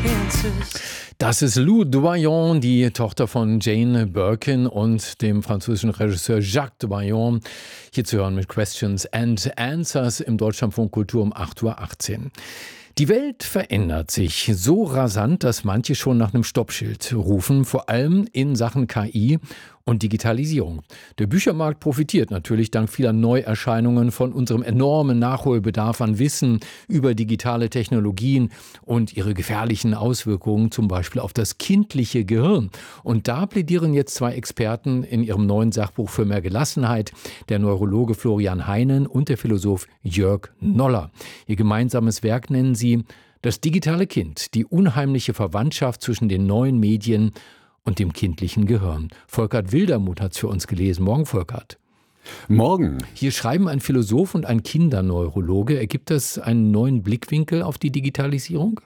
Das ist Lou Doyon, die Tochter von Jane Birkin und dem französischen Regisseur Jacques Doyon. Hier zu hören mit Questions and Answers im Deutschlandfunk Kultur um 8:18 Uhr. Die Welt verändert sich so rasant, dass manche schon nach einem Stoppschild rufen, vor allem in Sachen KI und Digitalisierung. Der Büchermarkt profitiert natürlich dank vieler Neuerscheinungen von unserem enormen Nachholbedarf an Wissen über digitale Technologien und ihre gefährlichen Auswirkungen, zum Beispiel auf das kindliche Gehirn. Und da plädieren jetzt zwei Experten in ihrem neuen Sachbuch für mehr Gelassenheit, der Neurologe Florian Heinen und der Philosoph Jörg Noller. Ihr gemeinsames Werk nennen sie Das digitale Kind, die unheimliche Verwandtschaft zwischen den neuen Medien und dem kindlichen Gehirn. Volkert Wildermuth hat es für uns gelesen. Morgen, Volkert. Morgen. Hier schreiben ein Philosoph und ein Kinderneurologe. Ergibt das einen neuen Blickwinkel auf die Digitalisierung?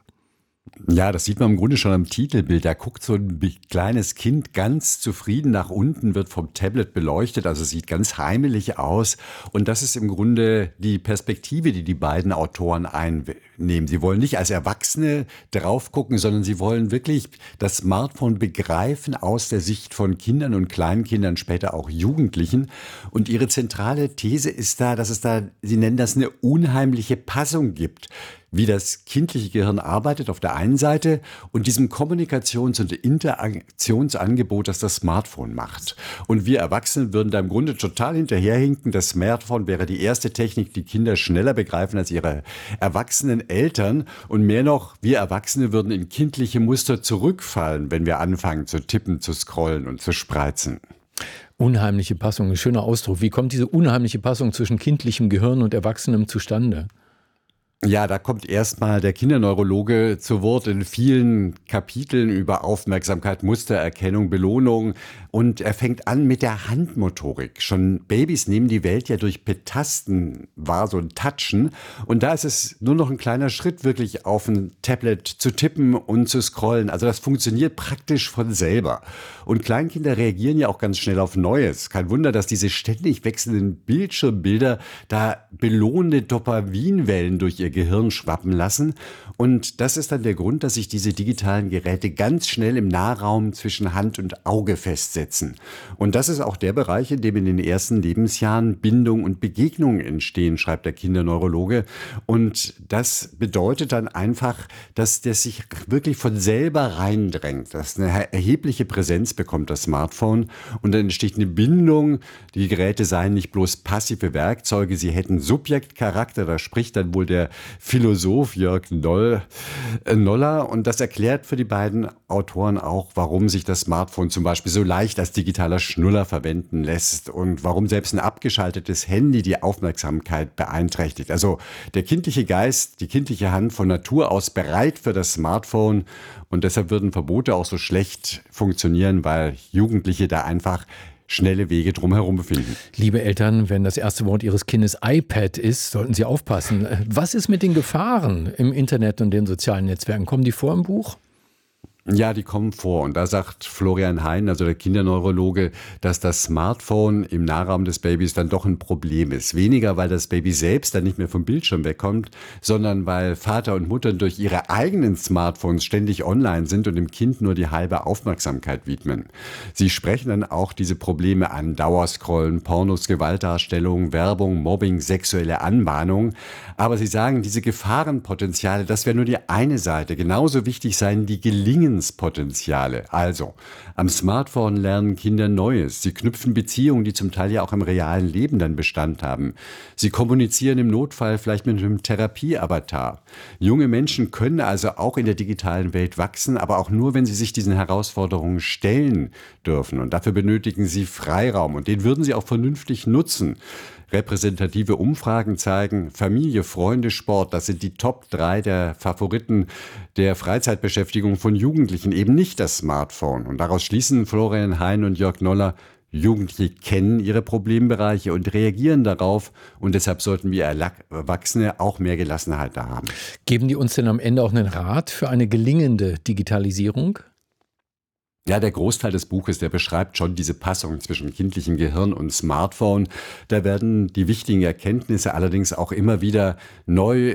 Ja, das sieht man im Grunde schon am Titelbild. Da guckt so ein kleines Kind ganz zufrieden nach unten, wird vom Tablet beleuchtet, also sieht ganz heimelig aus. Und das ist im Grunde die Perspektive, die die beiden Autoren einnehmen. Sie wollen nicht als Erwachsene drauf gucken, sondern sie wollen wirklich das Smartphone begreifen aus der Sicht von Kindern und Kleinkindern, später auch Jugendlichen. Und ihre zentrale These ist da, dass es da, sie nennen das eine unheimliche Passung gibt, wie das kindliche Gehirn arbeitet auf der einen Seite und diesem Kommunikations- und Interaktionsangebot, das das Smartphone macht. Und wir Erwachsene würden da im Grunde total hinterherhinken. Das Smartphone wäre die erste Technik, die Kinder schneller begreifen als ihre erwachsenen Eltern. Und mehr noch, wir Erwachsene würden in kindliche Muster zurückfallen, wenn wir anfangen zu tippen, zu scrollen und zu spreizen. Unheimliche Passung, ein schöner Ausdruck. Wie kommt diese unheimliche Passung zwischen kindlichem Gehirn und Erwachsenem zustande? Ja, da kommt erstmal der Kinderneurologe zu Wort in vielen Kapiteln über Aufmerksamkeit, Mustererkennung, Belohnung. Und er fängt an mit der Handmotorik. Schon Babys nehmen die Welt ja durch Betasten wahr, so ein Touchen. Und da ist es nur noch ein kleiner Schritt, wirklich auf ein Tablet zu tippen und zu scrollen. Also das funktioniert praktisch von selber. Und Kleinkinder reagieren ja auch ganz schnell auf Neues. Kein Wunder, dass diese ständig wechselnden Bildschirmbilder da belohnende Dopaminwellen durch ihr Gehirn schwappen lassen. Und das ist dann der Grund, dass sich diese digitalen Geräte ganz schnell im Nahraum zwischen Hand und Auge festsetzen. Und das ist auch der Bereich, in dem in den ersten Lebensjahren Bindung und Begegnung entstehen, schreibt der Kinderneurologe. Und das bedeutet dann einfach, dass das sich wirklich von selber reindrängt, dass eine erhebliche Präsenz bekommt das Smartphone und dann entsteht eine Bindung. Die Geräte seien nicht bloß passive Werkzeuge, sie hätten Subjektcharakter. Da spricht dann wohl der Philosoph Jörg Noller. Und das erklärt für die beiden Autoren auch, warum sich das Smartphone zum Beispiel so leicht als digitaler Schnuller verwenden lässt und warum selbst ein abgeschaltetes Handy die Aufmerksamkeit beeinträchtigt. Also der kindliche Geist, die kindliche Hand von Natur aus bereit für das Smartphone. Und deshalb würden Verbote auch so schlecht funktionieren, weil Jugendliche da einfach schnelle Wege drumherum finden. Liebe Eltern, wenn das erste Wort Ihres Kindes iPad ist, sollten Sie aufpassen. Was ist mit den Gefahren im Internet und den sozialen Netzwerken? Kommen die vor im Buch? Ja, die kommen vor. Und da sagt Florian Heinen, also der Kinderneurologe, dass das Smartphone im Nahraum des Babys dann doch ein Problem ist. Weniger, weil das Baby selbst dann nicht mehr vom Bildschirm wegkommt, sondern weil Vater und Mutter durch ihre eigenen Smartphones ständig online sind und dem Kind nur die halbe Aufmerksamkeit widmen. Sie sprechen dann auch diese Probleme an: Dauerscrollen, Pornos, Gewaltdarstellung, Werbung, Mobbing, sexuelle Anbahnung. Aber sie sagen, diese Gefahrenpotenziale, das wäre nur die eine Seite. Genauso wichtig seien die Gelingenspotenziale. Also, am Smartphone lernen Kinder Neues. Sie knüpfen Beziehungen, die zum Teil ja auch im realen Leben dann Bestand haben. Sie kommunizieren im Notfall vielleicht mit einem Therapieavatar. Junge Menschen können also auch in der digitalen Welt wachsen, aber auch nur, wenn sie sich diesen Herausforderungen stellen dürfen. Und dafür benötigen sie Freiraum. Und den würden sie auch vernünftig nutzen. Repräsentative Umfragen zeigen, Familie, Freunde, Sport, das sind die Top 3 der Favoriten der Freizeitbeschäftigung von Jugendlichen, eben nicht das Smartphone. Und daraus schließen Florian Heinen und Jörg Noller, Jugendliche kennen ihre Problembereiche und reagieren darauf. Und deshalb sollten wir Erwachsene auch mehr Gelassenheit da haben. Geben die uns denn am Ende auch einen Rat für eine gelingende Digitalisierung? Ja, der Großteil des Buches, der beschreibt schon diese Passung zwischen kindlichem Gehirn und Smartphone. Da werden die wichtigen Erkenntnisse allerdings auch immer wieder neu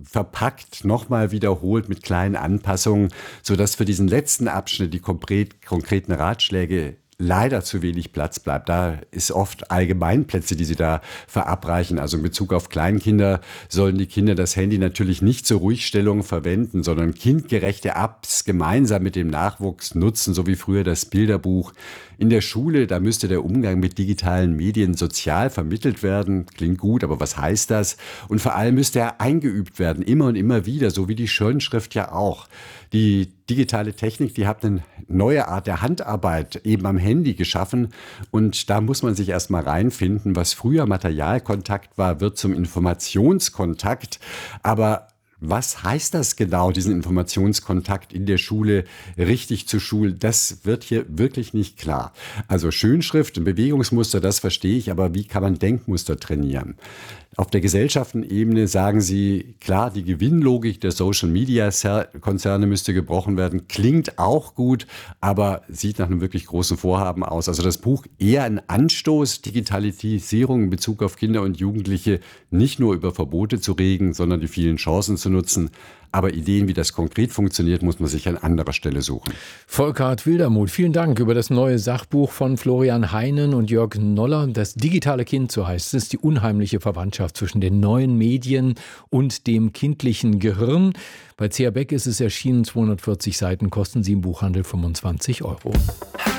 verpackt, nochmal wiederholt mit kleinen Anpassungen, sodass für diesen letzten Abschnitt die konkreten Ratschläge leider zu wenig Platz bleibt. Da ist oft Allgemeinplätze, die sie da verabreichen. Also in Bezug auf Kleinkinder sollen die Kinder das Handy natürlich nicht zur Ruhigstellung verwenden, sondern kindgerechte Apps gemeinsam mit dem Nachwuchs nutzen, so wie früher das Bilderbuch. In der Schule, da müsste der Umgang mit digitalen Medien sozial vermittelt werden. Klingt gut, aber was heißt das? Und vor allem müsste er eingeübt werden, immer und immer wieder, so wie die Schönschrift ja auch. Die digitale Technik, die hat eine neue Art der Handarbeit eben am Handy geschaffen. Und da muss man sich erstmal reinfinden. Was früher Materialkontakt war, wird zum Informationskontakt. Aber was heißt das genau, diesen Informationskontakt in der Schule richtig zu schulen? Das wird hier wirklich nicht klar. Also Schönschrift und Bewegungsmuster, das verstehe ich, aber wie kann man Denkmuster trainieren? Auf der Gesellschaftenebene sagen Sie, klar, die Gewinnlogik der Social-Media-Konzerne müsste gebrochen werden. Klingt auch gut, aber sieht nach einem wirklich großen Vorhaben aus. Also das Buch eher ein Anstoß, Digitalisierung in Bezug auf Kinder und Jugendliche nicht nur über Verbote zu regen, sondern die vielen Chancen zu nutzen. Aber Ideen, wie das konkret funktioniert, muss man sich an anderer Stelle suchen. Volkart Wildermuth, vielen Dank über das neue Sachbuch von Florian Heinen und Jörg Noller. Das digitale Kind, so heißt es, die unheimliche Verwandtschaft zwischen den neuen Medien und dem kindlichen Gehirn. Bei C.A. Beck ist es erschienen, 240 Seiten, kosten sie im Buchhandel 25 €.